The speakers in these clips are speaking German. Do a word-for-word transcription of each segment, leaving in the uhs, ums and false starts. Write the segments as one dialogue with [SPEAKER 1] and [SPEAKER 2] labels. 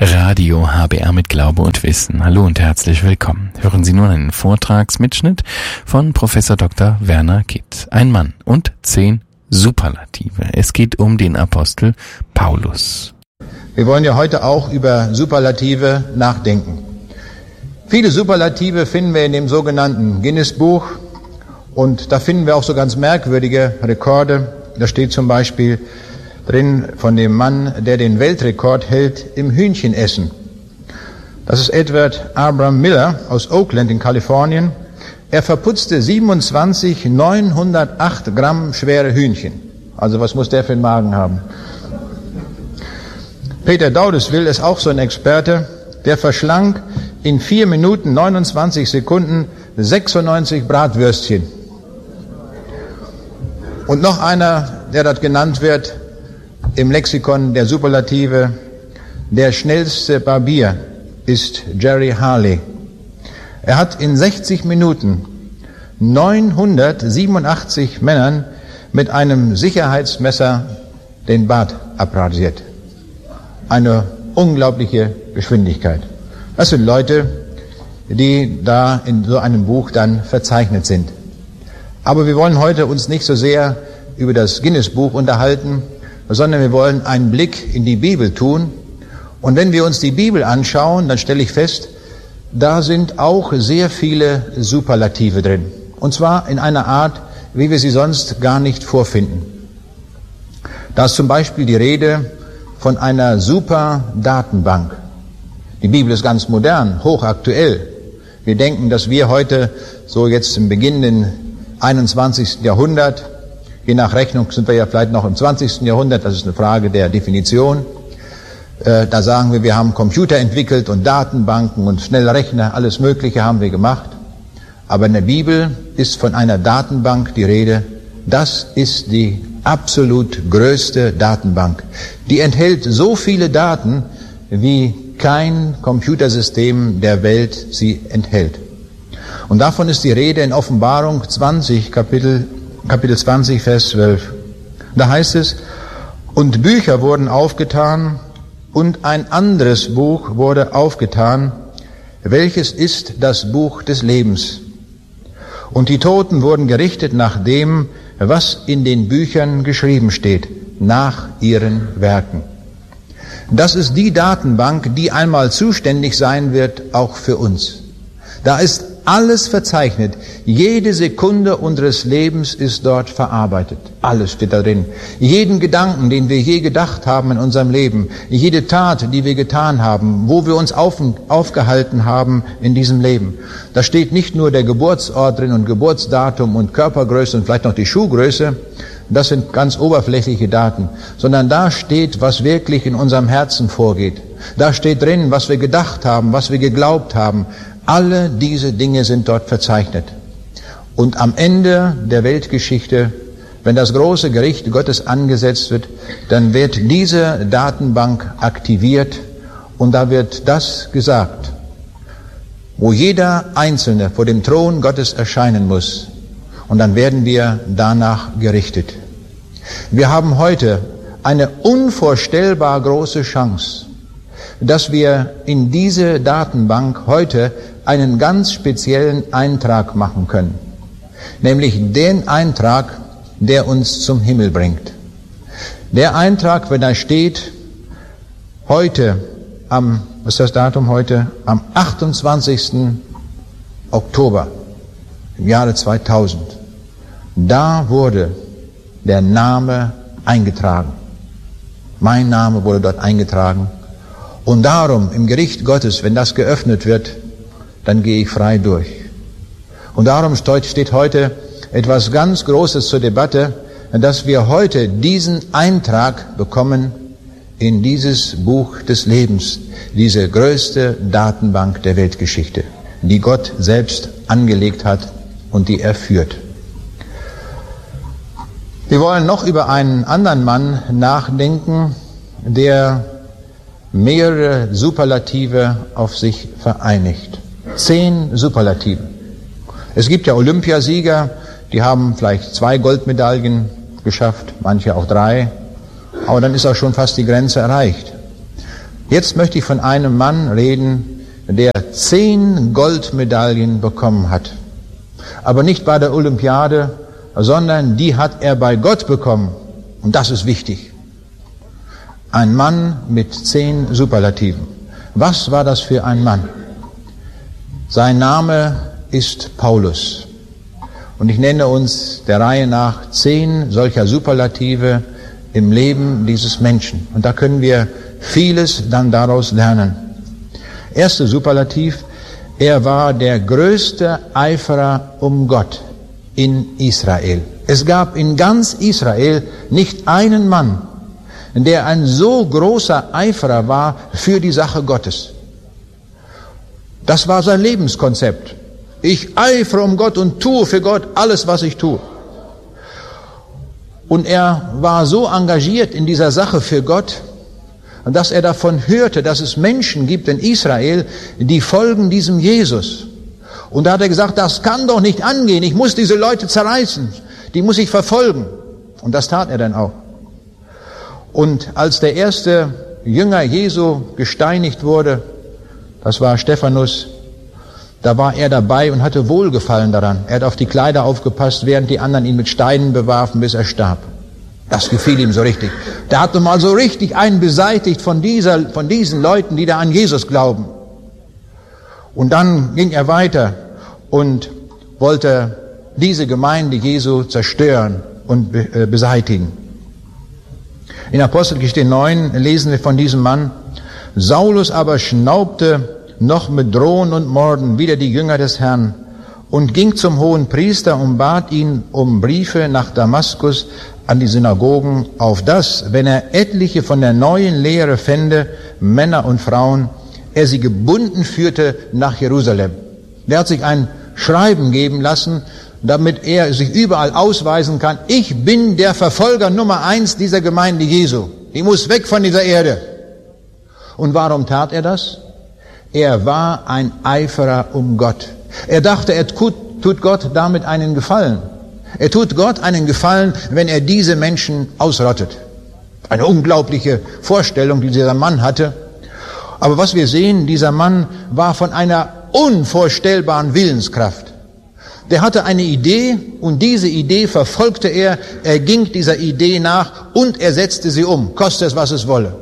[SPEAKER 1] Radio H B R mit Glaube und Wissen. Hallo und herzlich willkommen. Hören Sie nun einen Vortragsmitschnitt von Professor Doktor Werner Kitt. Ein Mann und zehn Superlative. Es geht um den Apostel Paulus.
[SPEAKER 2] Wir wollen ja heute auch über Superlative nachdenken. Viele Superlative finden wir in dem sogenannten Guinness-Buch und da finden wir auch so ganz merkwürdige Rekorde. Da steht zum Beispiel drin von dem Mann, der den Weltrekord hält im Hühnchenessen. Das ist Edward Abram Miller aus Oakland in Kalifornien. Er verputzte siebenundzwanzig neunhundertacht Gramm schwere Hühnchen. Also was muss der für einen Magen haben? Peter Daudeswil ist auch so ein Experte. Der verschlang in vier Minuten neunundzwanzig Sekunden sechsundneunzig Bratwürstchen. Und noch einer, der dort genannt wird, im Lexikon der Superlative, der schnellste Barbier ist Jerry Harley. Er hat in sechzig Minuten neunhundertsiebenundachtzig Männern mit einem Sicherheitsmesser den Bart abrasiert. Eine unglaubliche Geschwindigkeit. Das sind Leute, die da in so einem Buch dann verzeichnet sind. Aber wir wollen heute uns nicht so sehr über das Guinness-Buch unterhalten, sondern wir wollen einen Blick in die Bibel tun. Und wenn wir uns die Bibel anschauen, dann stelle ich fest, da sind auch sehr viele Superlative drin. Und zwar in einer Art, wie wir sie sonst gar nicht vorfinden. Da ist zum Beispiel die Rede von einer Super-Datenbank. Die Bibel ist ganz modern, hochaktuell. Wir denken, dass wir heute, so jetzt im beginnenden einundzwanzigsten Jahrhundert, je nach Rechnung sind wir ja vielleicht noch im zwanzigsten Jahrhundert, das ist eine Frage der Definition. Äh, da sagen wir, wir haben Computer entwickelt und Datenbanken und Schnellrechner, alles Mögliche haben wir gemacht. Aber in der Bibel ist von einer Datenbank die Rede. Das ist die absolut größte Datenbank. Die enthält so viele Daten, wie kein Computersystem der Welt sie enthält. Und davon ist die Rede in Offenbarung zwanzig, Kapitel Kapitel zwanzig, Vers zwölf. Da heißt es, und Bücher wurden aufgetan und ein anderes Buch wurde aufgetan, welches ist das Buch des Lebens. Und die Toten wurden gerichtet nach dem, was in den Büchern geschrieben steht, nach ihren Werken. Das ist die Datenbank, die einmal zuständig sein wird, auch für uns. Da ist alles verzeichnet. Jede Sekunde unseres Lebens ist dort verarbeitet. Alles steht da drin. Jeden Gedanken, den wir je gedacht haben in unserem Leben, jede Tat, die wir getan haben, wo wir uns auf, aufgehalten haben in diesem Leben. Da steht nicht nur der Geburtsort drin und Geburtsdatum und Körpergröße und vielleicht noch die Schuhgröße. Das sind ganz oberflächliche Daten. Sondern da steht, was wirklich in unserem Herzen vorgeht. Da steht drin, was wir gedacht haben, was wir geglaubt haben. Alle diese Dinge sind dort verzeichnet. Und am Ende der Weltgeschichte, wenn das große Gericht Gottes angesetzt wird, dann wird diese Datenbank aktiviert und da wird das gesagt, wo jeder Einzelne vor dem Thron Gottes erscheinen muss. Und dann werden wir danach gerichtet. Wir haben heute eine unvorstellbar große Chance, dass wir in diese Datenbank heute einen ganz speziellen Eintrag machen können. Nämlich den Eintrag, der uns zum Himmel bringt. Der Eintrag, wenn da steht, heute, am, was ist das Datum heute? Am achtundzwanzigsten Oktober im Jahre zweitausend. Da wurde der Name eingetragen. Mein Name wurde dort eingetragen. Und darum, im Gericht Gottes, wenn das geöffnet wird, dann gehe ich frei durch. Und darum steht heute etwas ganz Großes zur Debatte, dass wir heute diesen Eintrag bekommen in dieses Buch des Lebens, diese größte Datenbank der Weltgeschichte, die Gott selbst angelegt hat und die er führt. Wir wollen noch über einen anderen Mann nachdenken, der mehrere Superlative auf sich vereinigt. Zehn Superlative. Es gibt ja Olympiasieger, die haben vielleicht zwei Goldmedaillen geschafft, manche auch drei, aber dann ist auch schon fast die Grenze erreicht. Jetzt möchte ich von einem Mann reden, der zehn Goldmedaillen bekommen hat. Aber nicht bei der Olympiade, sondern die hat er bei Gott bekommen. Und das ist wichtig. Ein Mann mit zehn Superlativen. Was war das für ein Mann? Sein Name ist Paulus. Und ich nenne uns der Reihe nach zehn solcher Superlative im Leben dieses Menschen. Und da können wir vieles dann daraus lernen. Erster Superlativ: Er war der größte Eiferer um Gott in Israel. Es gab in ganz Israel nicht einen Mann, der ein so großer Eiferer war für die Sache Gottes. Das war sein Lebenskonzept. Ich eifere um Gott und tue für Gott alles, was ich tue. Und er war so engagiert in dieser Sache für Gott, dass er davon hörte, dass es Menschen gibt in Israel, die folgen diesem Jesus. Und da hat er gesagt, das kann doch nicht angehen, ich muss diese Leute zerreißen, die muss ich verfolgen. Und das tat er dann auch. Und als der erste Jünger Jesu gesteinigt wurde, das war Stephanus, da war er dabei und hatte Wohlgefallen daran. Er hat auf die Kleider aufgepasst, während die anderen ihn mit Steinen bewarfen, bis er starb. Das gefiel ihm so richtig. Der hat nun mal so richtig einen beseitigt von, dieser, von diesen Leuten, die da an Jesus glauben. Und dann ging er weiter und wollte diese Gemeinde Jesu zerstören und be- äh, beseitigen. In Apostelgeschichte neun lesen wir von diesem Mann: Saulus aber schnaubte noch mit Drohen und Morden wider die Jünger des Herrn und ging zum hohen Priester und bat ihn um Briefe nach Damaskus an die Synagogen, auf das, wenn er etliche von der neuen Lehre fände, Männer und Frauen, er sie gebunden führte nach Jerusalem. Der hat sich ein Schreiben geben lassen, damit er sich überall ausweisen kann: Ich bin der Verfolger Nummer eins dieser Gemeinde Jesu. Ich muss weg von dieser Erde. Und warum tat er das? Er war ein Eiferer um Gott. Er dachte, er tut Gott damit einen Gefallen. Er tut Gott einen Gefallen, wenn er diese Menschen ausrottet. Eine unglaubliche Vorstellung, die dieser Mann hatte. Aber was wir sehen, dieser Mann war von einer unvorstellbaren Willenskraft. Der hatte eine Idee und diese Idee verfolgte er. Er ging dieser Idee nach und er setzte sie um, koste es, was es wolle.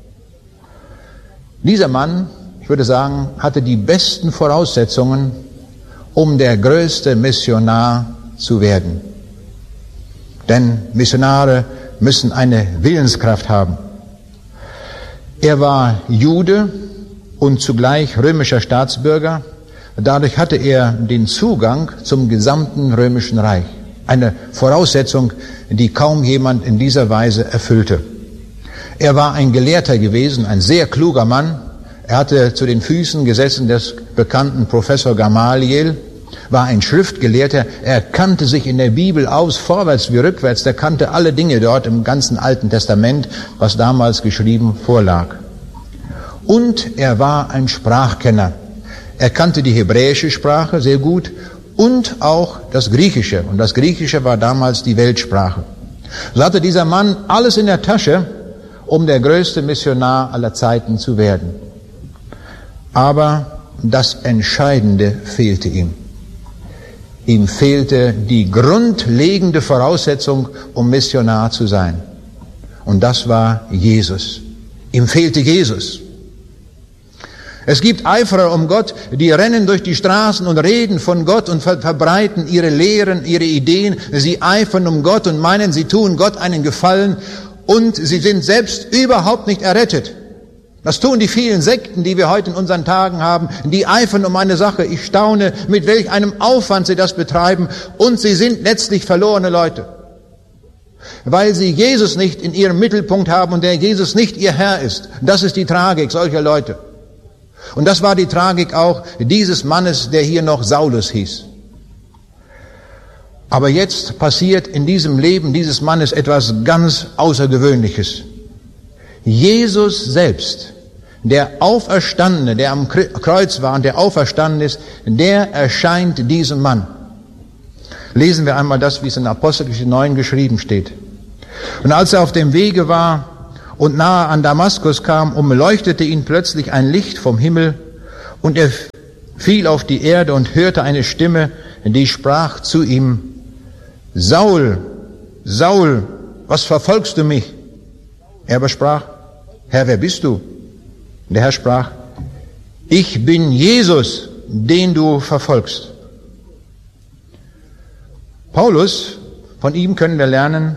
[SPEAKER 2] Dieser Mann, ich würde sagen, hatte die besten Voraussetzungen, um der größte Missionar zu werden. Denn Missionare müssen eine Willenskraft haben. Er war Jude und zugleich römischer Staatsbürger. Dadurch hatte er den Zugang zum gesamten römischen Reich. Eine Voraussetzung, die kaum jemand in dieser Weise erfüllte. Er war ein Gelehrter gewesen, ein sehr kluger Mann. Er hatte zu den Füßen gesessen des bekannten Professor Gamaliel, war ein Schriftgelehrter. Er kannte sich in der Bibel aus, vorwärts wie rückwärts. Er kannte alle Dinge dort im ganzen Alten Testament, was damals geschrieben vorlag. Und er war ein Sprachkenner. Er kannte die hebräische Sprache sehr gut und auch das Griechische. Und das Griechische war damals die Weltsprache. So hatte dieser Mann alles in der Tasche, um der größte Missionar aller Zeiten zu werden. Aber das Entscheidende fehlte ihm. Ihm fehlte die grundlegende Voraussetzung, um Missionar zu sein. Und das war Jesus. Ihm fehlte Jesus. Es gibt Eiferer um Gott, die rennen durch die Straßen und reden von Gott und ver- verbreiten ihre Lehren, ihre Ideen. Sie eifern um Gott und meinen, sie tun Gott einen Gefallen und sie sind selbst überhaupt nicht errettet. Das tun die vielen Sekten, die wir heute in unseren Tagen haben. Die eifern um eine Sache. Ich staune, mit welch einem Aufwand sie das betreiben. Und sie sind letztlich verlorene Leute. Weil sie Jesus nicht in ihrem Mittelpunkt haben und der Jesus nicht ihr Herr ist. Das ist die Tragik solcher Leute. Und das war die Tragik auch dieses Mannes, der hier noch Saulus hieß. Aber jetzt passiert in diesem Leben dieses Mannes etwas ganz Außergewöhnliches. Jesus selbst, der Auferstandene, der am Kreuz war und der auferstanden ist, der erscheint diesem Mann. Lesen wir einmal das, wie es in Apostelgeschichte neun geschrieben steht. Und als er auf dem Wege war und nahe an Damaskus kam, umleuchtete ihn plötzlich ein Licht vom Himmel, und er fiel auf die Erde und hörte eine Stimme, die sprach zu ihm: Saul, Saul, was verfolgst du mich? Er aber sprach: Herr, wer bist du? Und der Herr sprach: Ich bin Jesus, den du verfolgst. Paulus, von ihm können wir lernen,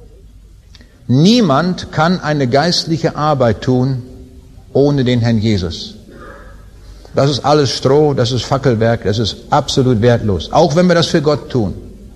[SPEAKER 2] niemand kann eine geistliche Arbeit tun ohne den Herrn Jesus. Das ist alles Stroh, das ist Fackelwerk, das ist absolut wertlos, auch wenn wir das für Gott tun.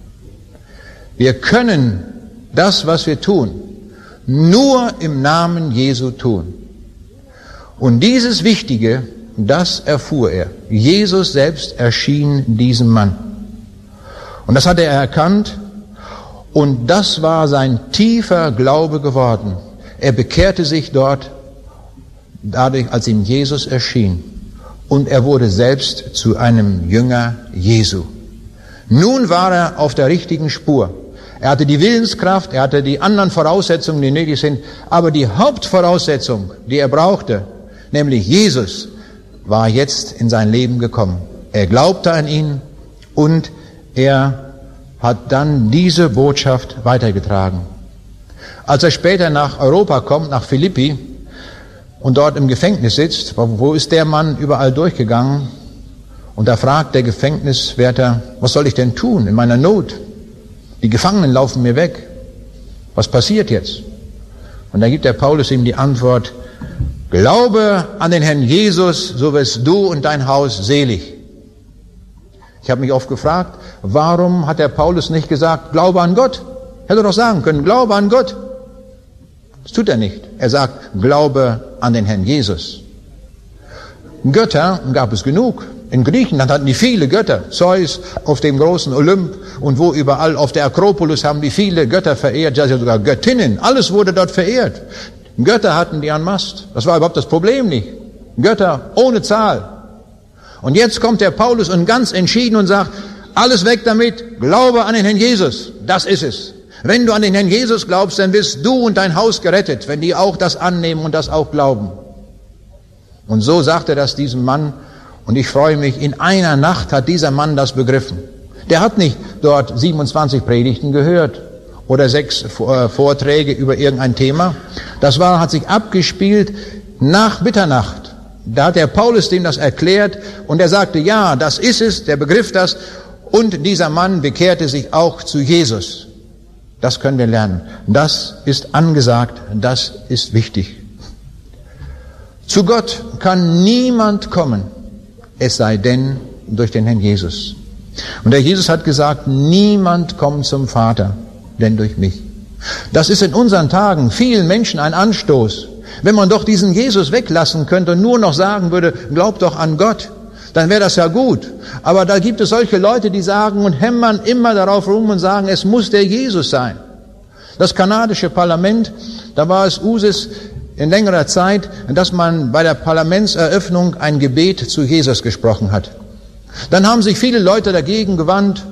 [SPEAKER 2] Wir können das, was wir tun, nur im Namen Jesu tun. Und dieses Wichtige, das erfuhr er. Jesus selbst erschien diesem Mann. Und das hat er erkannt, und das war sein tiefer Glaube geworden. Er bekehrte sich dort, dadurch, als ihm Jesus erschien. Und er wurde selbst zu einem Jünger Jesu. Nun war er auf der richtigen Spur. Er hatte die Willenskraft, er hatte die anderen Voraussetzungen, die nötig sind, aber die Hauptvoraussetzung, die er brauchte, nämlich Jesus, war jetzt in sein Leben gekommen. Er glaubte an ihn und er hat dann diese Botschaft weitergetragen. Als er später nach Europa kommt, nach Philippi, und dort im Gefängnis sitzt, wo ist der Mann überall durchgegangen? Und da fragt der Gefängniswärter: Was soll ich denn tun in meiner Not? Die Gefangenen laufen mir weg. Was passiert jetzt? Und da gibt der Paulus ihm die Antwort: Glaube an den Herrn Jesus, so wirst du und dein Haus selig. Ich habe mich oft gefragt, warum hat der Paulus nicht gesagt, glaube an Gott? Hätte er doch sagen können, glaube an Gott. Das tut er nicht. Er sagt, glaube an den Herrn Jesus. Götter gab es genug. In Griechenland hatten die viele Götter. Zeus auf dem großen Olymp und wo überall auf der Akropolis haben die viele Götter verehrt, ja sogar Göttinnen. Alles wurde dort verehrt. Götter hatten die en masse. Das war überhaupt das Problem nicht. Götter ohne Zahl. Und jetzt kommt der Paulus und ganz entschieden und sagt, alles weg damit, glaube an den Herrn Jesus. Das ist es. Wenn du an den Herrn Jesus glaubst, dann wirst du und dein Haus gerettet, wenn die auch das annehmen und das auch glauben. Und so sagt er das diesem Mann, und ich freue mich, in einer Nacht hat dieser Mann das begriffen. Der hat nicht dort siebenundzwanzig Predigten gehört oder sechs Vorträge über irgendein Thema. Das war, hat sich abgespielt nach Mitternacht. Da hat der Paulus dem das erklärt und er sagte, ja, das ist es, der begriff das, und dieser Mann bekehrte sich auch zu Jesus. Das können wir lernen. Das ist angesagt, das ist wichtig. Zu Gott kann niemand kommen, es sei denn durch den Herrn Jesus. Und der Jesus hat gesagt, niemand kommt zum Vater, denn durch mich. Das ist in unseren Tagen vielen Menschen ein Anstoß. Wenn man doch diesen Jesus weglassen könnte und nur noch sagen würde, glaub doch an Gott, dann wäre das ja gut. Aber da gibt es solche Leute, die sagen und hämmern immer darauf rum und sagen, es muss der Jesus sein. Das kanadische Parlament, da war es Usus in längerer Zeit, dass man bei der Parlamentseröffnung ein Gebet zu Jesus gesprochen hat. Dann haben sich viele Leute dagegen gewandt,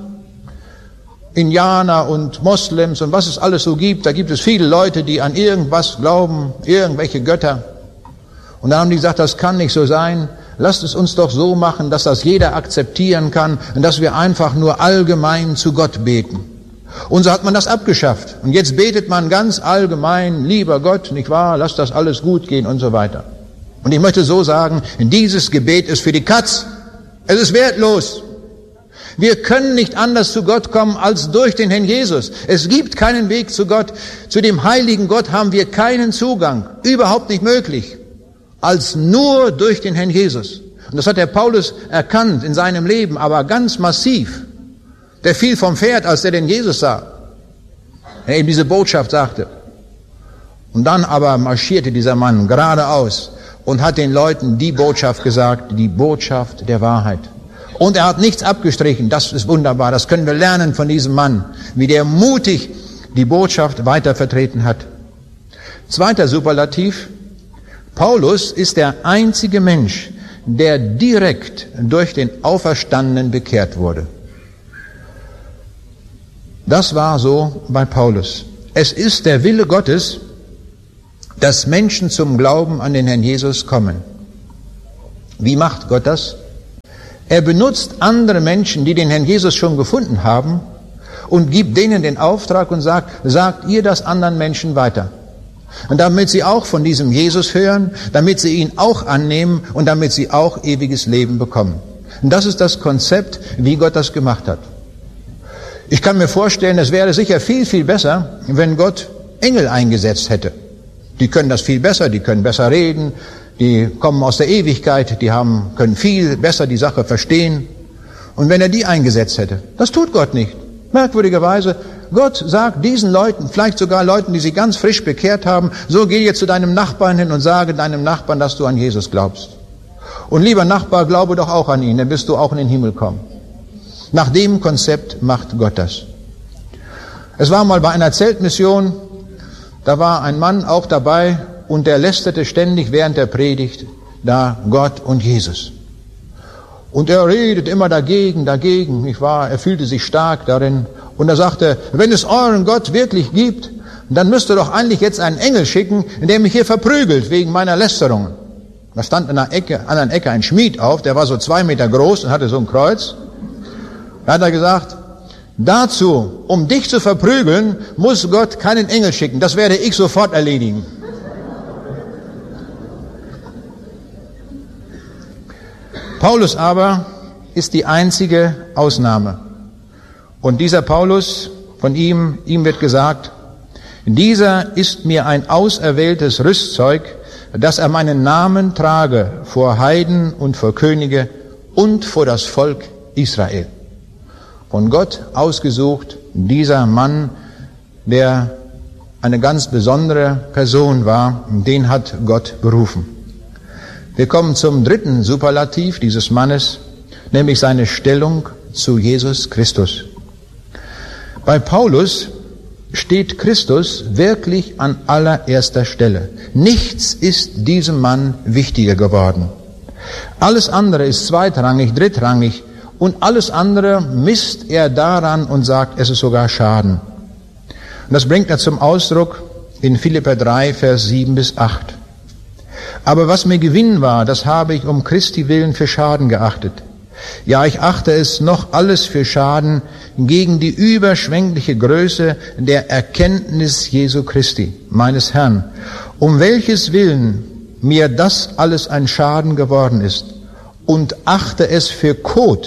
[SPEAKER 2] Indianer und Moslems und was es alles so gibt. Da gibt es viele Leute, die an irgendwas glauben, irgendwelche Götter. Und dann haben die gesagt, das kann nicht so sein. Lasst es uns doch so machen, dass das jeder akzeptieren kann und dass wir einfach nur allgemein zu Gott beten. Und so hat man das abgeschafft. Und jetzt betet man ganz allgemein, lieber Gott, nicht wahr, lass das alles gut gehen und so weiter. Und ich möchte so sagen, dieses Gebet ist für die Katz. Es ist wertlos. Wir können nicht anders zu Gott kommen als durch den Herrn Jesus. Es gibt keinen Weg zu Gott. Zu dem heiligen Gott haben wir keinen Zugang. Überhaupt nicht möglich. Als nur durch den Herrn Jesus. Und das hat der Paulus erkannt in seinem Leben, aber ganz massiv. Der fiel vom Pferd, als er den Jesus sah. Er eben diese Botschaft sagte. Und dann aber marschierte dieser Mann geradeaus und hat den Leuten die Botschaft gesagt, die Botschaft der Wahrheit. Und er hat nichts abgestrichen. Das ist wunderbar. Das können wir lernen von diesem Mann, wie der mutig die Botschaft weiter vertreten hat. Zweiter Superlativ. Paulus ist der einzige Mensch, der direkt durch den Auferstandenen bekehrt wurde. Das war so bei Paulus. Es ist der Wille Gottes, dass Menschen zum Glauben an den Herrn Jesus kommen. Wie macht Gott das? Er benutzt andere Menschen, die den Herrn Jesus schon gefunden haben, und gibt denen den Auftrag und sagt, sagt ihr das anderen Menschen weiter. Und damit sie auch von diesem Jesus hören, damit sie ihn auch annehmen und damit sie auch ewiges Leben bekommen. Und das ist das Konzept, wie Gott das gemacht hat. Ich kann mir vorstellen, es wäre sicher viel, viel besser, wenn Gott Engel eingesetzt hätte. Die können das viel besser, die können besser reden, die kommen aus der Ewigkeit, die haben, können viel besser die Sache verstehen. Und wenn er die eingesetzt hätte, das tut Gott nicht. Merkwürdigerweise, Gott sagt diesen Leuten, vielleicht sogar Leuten, die sich ganz frisch bekehrt haben, so geh jetzt zu deinem Nachbarn hin und sage deinem Nachbarn, dass du an Jesus glaubst. Und lieber Nachbar, glaube doch auch an ihn, dann wirst du auch in den Himmel kommen. Nach dem Konzept macht Gott das. Es war mal bei einer Zeltmission, da war ein Mann auch dabei und der lästerte ständig während der Predigt da Gott und Jesus. Und er redet immer dagegen, dagegen, nicht wahr? Er fühlte sich stark darin. Und er sagte, wenn es euren Gott wirklich gibt, dann müsst ihr doch eigentlich jetzt einen Engel schicken, der mich hier verprügelt wegen meiner Lästerungen. Da stand an der Ecke, an einer Ecke ein Schmied auf, der war so zwei Meter groß und hatte so ein Kreuz. Da hat er gesagt, dazu, um dich zu verprügeln, muss Gott keinen Engel schicken. Das werde ich sofort erledigen. Paulus aber ist die einzige Ausnahme. Und dieser Paulus, von ihm, ihm wird gesagt, dieser ist mir ein auserwähltes Rüstzeug, dass er meinen Namen trage vor Heiden und vor Könige und vor das Volk Israel. Von Gott ausgesucht, dieser Mann, der eine ganz besondere Person war, den hat Gott berufen. Wir kommen zum dritten Superlativ dieses Mannes, nämlich seine Stellung zu Jesus Christus. Bei Paulus steht Christus wirklich an allererster Stelle. Nichts ist diesem Mann wichtiger geworden. Alles andere ist zweitrangig, drittrangig und alles andere misst er daran und sagt, es ist sogar Schaden. Und das bringt er zum Ausdruck in Philipper drei, Vers sieben bis acht. Aber was mir Gewinn war, das habe ich um Christi willen für Schaden geachtet. Ja, ich achte es noch alles für Schaden gegen die überschwängliche Größe der Erkenntnis Jesu Christi, meines Herrn, um welches Willen mir das alles ein Schaden geworden ist, und achte es für Kot,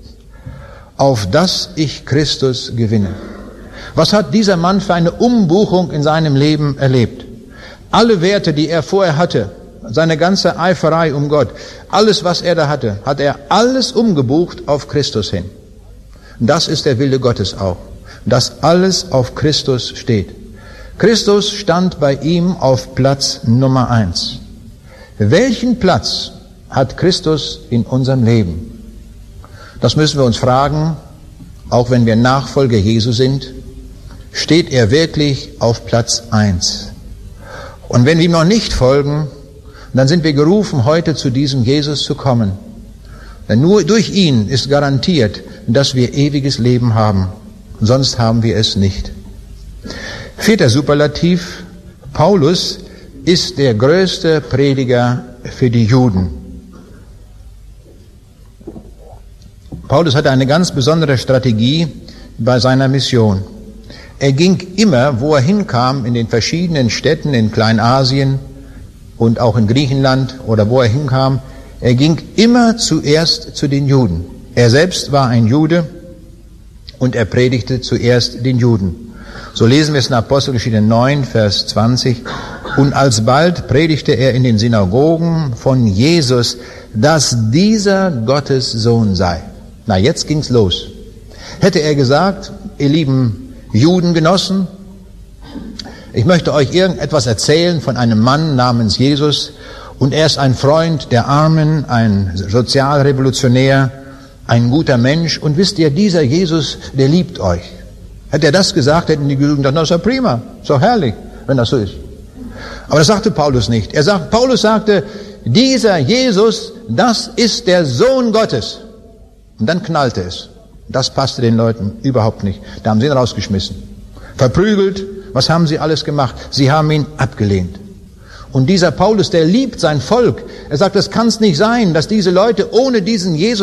[SPEAKER 2] auf das ich Christus gewinne. Was hat dieser Mann für eine Umbuchung in seinem Leben erlebt? Alle Werte, die er vorher hatte, seine ganze Eiferei um Gott, alles, was er da hatte, hat er alles umgebucht auf Christus hin. Das ist der Wille Gottes auch, dass alles auf Christus steht. Christus stand bei ihm auf Platz Nummer eins. Welchen Platz hat Christus in unserem Leben? Das müssen wir uns fragen, auch wenn wir Nachfolger Jesu sind. Steht er wirklich auf Platz eins? Und wenn wir ihm noch nicht folgen, dann sind wir gerufen, heute zu diesem Jesus zu kommen. Denn nur durch ihn ist garantiert, dass wir ewiges Leben haben. Sonst haben wir es nicht. Vierter Superlativ. Paulus ist der größte Prediger für die Juden. Paulus hatte eine ganz besondere Strategie bei seiner Mission. Er ging immer, wo er hinkam, in den verschiedenen Städten in Kleinasien und auch in Griechenland oder wo er hinkam, er ging immer zuerst zu den Juden. Er selbst war ein Jude und er predigte zuerst den Juden. So lesen wir es in Apostelgeschichte neun, Vers zwanzig. Und alsbald predigte er in den Synagogen von Jesus, dass dieser Gottes Sohn sei. Na, jetzt ging's los. Hätte er gesagt, ihr lieben Judengenossen, ich möchte euch irgendetwas erzählen von einem Mann namens Jesus und er ist ein Freund der Armen, ein Sozialrevolutionär, ein guter Mensch und wisst ihr, dieser Jesus, der liebt euch. Hätte er das gesagt, hätten die Juden gedacht, na, ist ja prima, ist doch herrlich, wenn das so ist. Aber das sagte Paulus nicht. Er sagt, Paulus sagte, dieser Jesus, das ist der Sohn Gottes. Und dann knallte es. Das passte den Leuten überhaupt nicht. Da haben sie ihn rausgeschmissen. Verprügelt. Was haben sie alles gemacht? Sie haben ihn abgelehnt. Und dieser Paulus, der liebt sein Volk. Er sagt, es kann nicht sein, dass diese Leute ohne diesen Jesus